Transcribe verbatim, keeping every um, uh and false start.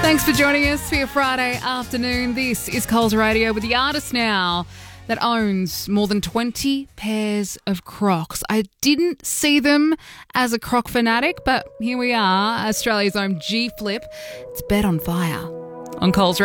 Thanks for joining us for your Friday afternoon. This is Coles Radio with the artist now that owns more than twenty pairs of Crocs. I didn't see them as a Croc fanatic, but here we are, Australia's own G Flip. It's Bet on Fire on Coles Radio.